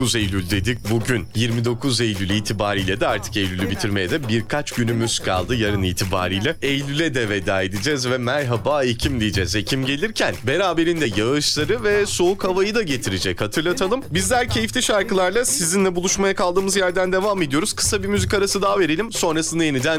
29 Eylül dedik bugün. 29 Eylül itibariyle de artık Eylül'ü bitirmeye de birkaç günümüz kaldı yarın itibariyle. Eylül'e de veda edeceğiz ve merhaba Ekim diyeceğiz. Ekim gelirken beraberinde yağışları ve soğuk havayı da getirecek, hatırlatalım. Bizler keyifli şarkılarla sizinle buluşmaya kaldığımız yerden devam ediyoruz. Kısa bir müzik arası daha verelim. Sonrasında yeniden